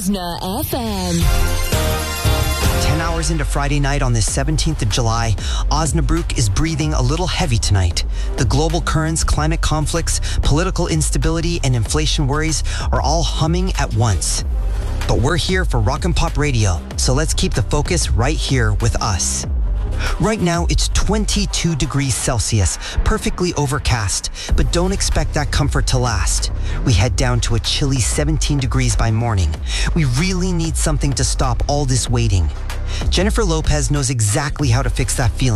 Osna FM. 10 hours into Friday night on this 17th of July, Osnabrück is breathing a little heavy tonight. The global currents, climate conflicts, political instability, and inflation worries are all humming at once. But we're here for Rock and Pop Radio, so let's keep the focus right here with us. Right now, it's 22 degrees Celsius, perfectly overcast, but don't expect that comfort to last. We head down to a chilly 17 degrees by morning. We really need something to stop all this waiting. Jennifer Lopez knows exactly how to fix that feeling.